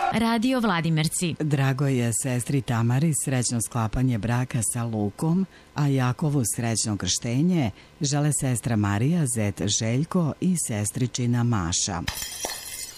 Radio Vladimirci. Drago je sestri Tamari srećno sklapanje braka sa Lukom, a Jakovu srećno krštenje žele sestra Marija, zet Željko i sestričina Maša.